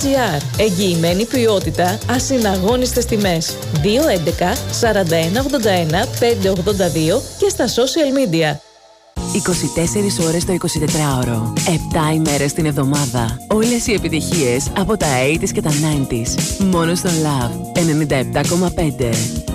www.cdmaster.gr. Εγγυημένη ποιότητα, ασυναγώνιστες τιμές. 211 41 81 582 και στα social media. 24 ώρες το 24ωρο. 7 ημέρες την εβδομάδα. Όλες οι επιτυχίες από τα 80s και τα 90s. Μόνο στο Love 97,5.